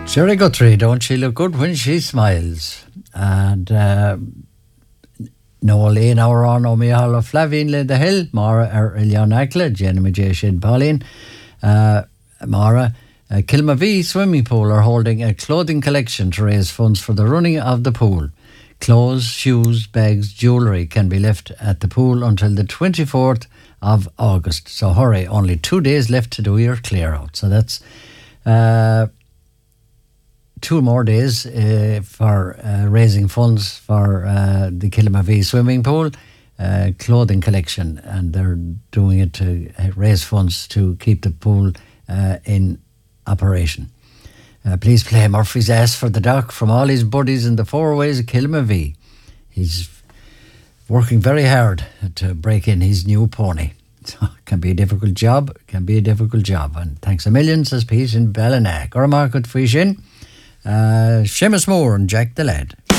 Sherry Guthrie, don't she look good when she smiles? And Noel Ian our on O'Mihal of Flavine Le the Hill, Mara Ilion Akla, Jenny Majay Shin Pauline, Mara. Kilmavee Swimming Pool are holding a clothing collection to raise funds for the running of the pool. Clothes, shoes, bags, jewellery can be left at the pool until the 24th of August. So hurry, only 2 days left to do your clear out. So that's 2 more days for raising funds for the Kilmavee Swimming Pool clothing collection, and they're doing it to raise funds to keep the pool in operation. Please play Murphy's Ass for the Doc from all his buddies in the 4 ways of Kilmavee. He's working very hard to break in his new pony. So it can be a difficult job, and thanks a million, says Pete in Ballina. Gorma good fishin'. Seamus Moore and Jack the Lad.